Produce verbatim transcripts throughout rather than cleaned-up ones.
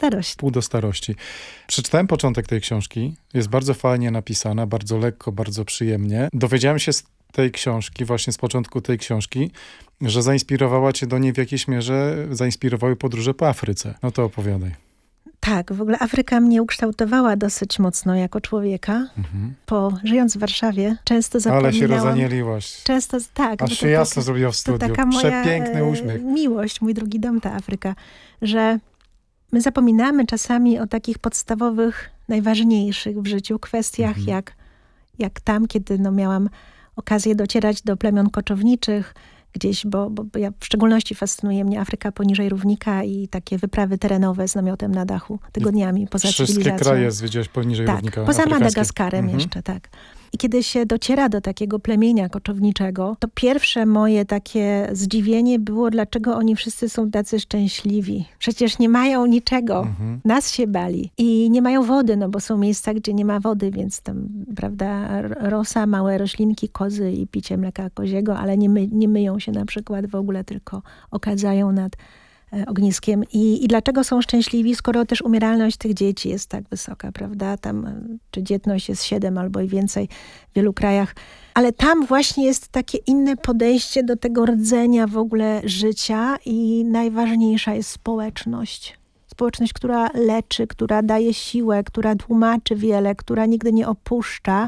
starość. Pół do starości. Przeczytałem początek tej książki. Jest bardzo fajnie napisana, bardzo lekko, bardzo przyjemnie. Dowiedziałem się z tej książki, właśnie z początku tej książki, że zainspirowała cię do niej w jakiejś mierze, zainspirowały podróże po Afryce. No to opowiadaj. Tak, w ogóle Afryka mnie ukształtowała dosyć mocno jako człowieka. Mhm. Po, żyjąc w Warszawie, często zapominałam... Ale się rozanieliłaś. Często, tak. Aż się jasno tak, zrobiło w studiu. To taka moja przepiękny uśmiech. Miłość, mój drugi dom, ta Afryka. Że my zapominamy czasami o takich podstawowych, najważniejszych w życiu kwestiach, mhm. jak, jak tam, kiedy no, miałam okazję docierać do plemion koczowniczych, gdzieś, bo, bo ja w szczególności fascynuje mnie Afryka poniżej równika i takie wyprawy terenowe z namiotem na dachu tygodniami poza Wszystkie cywilizacją. Wszystkie kraje zwiedziłaś poniżej tak, równika poza afrykańskie. Madagaskarem mhm. jeszcze, tak. I kiedy się dociera do takiego plemienia koczowniczego, to pierwsze moje takie zdziwienie było, dlaczego oni wszyscy są tacy szczęśliwi. Przecież nie mają niczego. Mhm. Nas się bali. I nie mają wody, no bo są miejsca, gdzie nie ma wody, więc tam, prawda, rosa, małe roślinki, kozy i picie mleka koziego, ale nie, my, nie myją się na przykład w ogóle, tylko okadzają nad ogniskiem. I, I dlaczego są szczęśliwi, skoro też umieralność tych dzieci jest tak wysoka, prawda? Tam, czy dzietność jest siedem albo i więcej w wielu krajach. Ale tam właśnie jest takie inne podejście do tego rdzenia w ogóle życia i najważniejsza jest społeczność. Społeczność, która leczy, która daje siłę, która tłumaczy wiele, która nigdy nie opuszcza.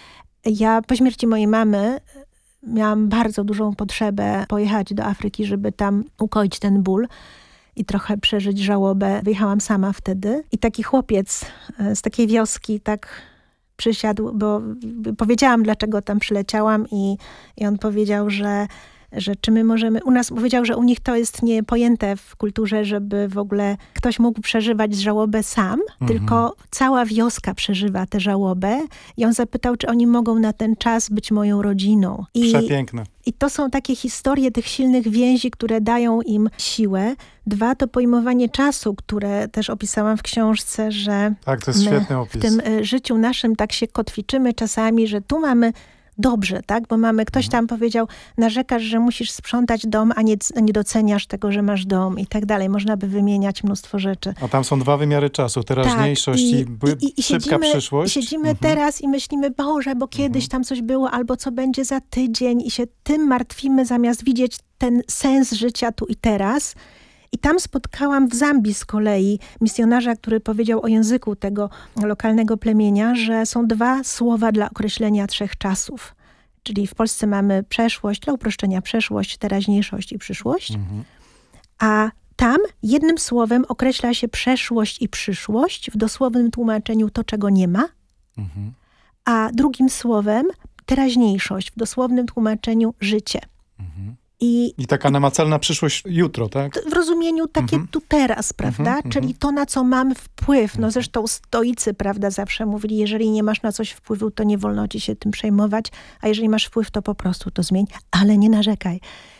Ja po śmierci mojej mamy miałam bardzo dużą potrzebę pojechać do Afryki, żeby tam ukoić ten ból i trochę przeżyć żałobę. Wyjechałam sama wtedy i taki chłopiec z takiej wioski tak przysiadł, bo powiedziałam, dlaczego tam przyleciałam i, i on powiedział, że że czy my możemy, u nas powiedział, że u nich to jest niepojęte w kulturze, żeby w ogóle ktoś mógł przeżywać żałobę sam, mhm. tylko cała wioska przeżywa tę żałobę i on zapytał, czy oni mogą na ten czas być moją rodziną. I, Przepiękne. I to są takie historie tych silnych więzi, które dają im siłę. Dwa, to pojmowanie czasu, które też opisałam w książce, że tak, to jest świetny opis. W tym życiu naszym tak się kotwiczymy czasami, że tu mamy dobrze, tak? Bo mamy, ktoś tam powiedział, narzekasz, że musisz sprzątać dom, a nie, nie doceniasz tego, że masz dom i tak dalej. Można by wymieniać mnóstwo rzeczy. A tam są dwa wymiary czasu. Teraźniejszość tak, i, i, i, i szybka siedzimy, przyszłość. I siedzimy mhm. teraz i myślimy, Boże, bo kiedyś mhm. tam coś było, albo co będzie za tydzień i się tym martwimy, zamiast widzieć ten sens życia tu i teraz. I tam spotkałam w Zambii z kolei misjonarza, który powiedział o języku tego lokalnego plemienia, że są dwa słowa dla określenia trzech czasów. Czyli w Polsce mamy przeszłość, dla uproszczenia przeszłość, teraźniejszość i przyszłość. Mhm. A tam jednym słowem określa się przeszłość i przyszłość, w dosłownym tłumaczeniu to, czego nie ma. Mhm. A drugim słowem teraźniejszość, w dosłownym tłumaczeniu życie. Mhm. I, I taka namacalna przyszłość jutro, tak? W rozumieniu takie mm-hmm. tu teraz, prawda? Mm-hmm. Czyli to, na co mam wpływ. No zresztą stoicy, prawda, zawsze mówili, jeżeli nie masz na coś wpływu, to nie wolno ci się tym przejmować, a jeżeli masz wpływ, to po prostu to zmień, ale nie narzekaj.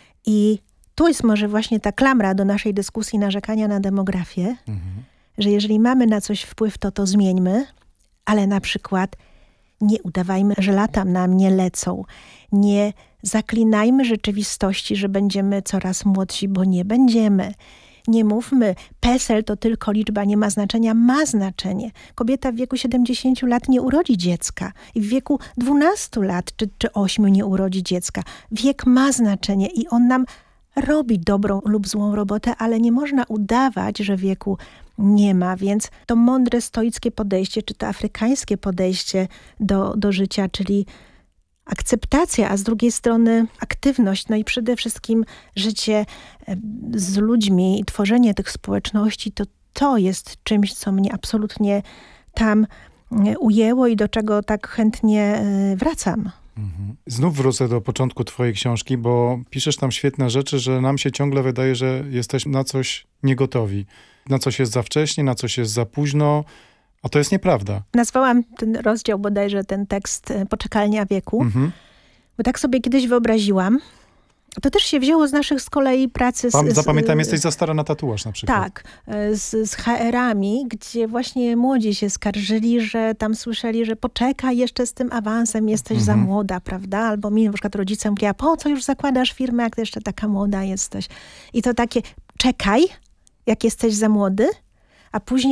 I tu jest może właśnie ta klamra do naszej dyskusji narzekania na demografię, mm-hmm. że jeżeli mamy na coś wpływ, to to zmieńmy, ale na przykład nie udawajmy, że lata nam nie lecą. Nie zaklinajmy rzeczywistości, że będziemy coraz młodsi, bo nie będziemy. Nie mówmy, PESEL to tylko liczba, nie ma znaczenia. Ma znaczenie. Kobieta w wieku siedemdziesięciu lat nie urodzi dziecka. I w wieku dwunastu lat czy, czy ośmiu nie urodzi dziecka. Wiek ma znaczenie i on nam robi dobrą lub złą robotę, ale nie można udawać, że wieku nie ma. Więc to mądre, stoickie podejście, czy to afrykańskie podejście do, do życia, czyli akceptacja, a z drugiej strony aktywność, no i przede wszystkim życie z ludźmi i tworzenie tych społeczności, to to jest czymś, co mnie absolutnie tam ujęło i do czego tak chętnie wracam. Mhm. Znów wrócę do początku twojej książki, bo piszesz tam świetne rzeczy, że nam się ciągle wydaje, że jesteśmy na coś niegotowi. Na coś jest za wcześnie, na coś jest za późno, a to jest nieprawda. Nazwałam ten rozdział bodajże, ten tekst Poczekalnia wieku, mhm. bo tak sobie kiedyś wyobraziłam. To też się wzięło z naszych z kolei pracy z... z Zapamiętam, jesteś za stara na tatuaż na przykład. Tak, z, z H R-ami, gdzie właśnie młodzi się skarżyli, że tam słyszeli, że poczekaj jeszcze z tym awansem, jesteś mhm. za młoda, prawda? Albo mi na przykład rodzice mówili, a po co już zakładasz firmę, jak ty jeszcze taka młoda jesteś? I to takie, czekaj, jak jesteś za młody, a później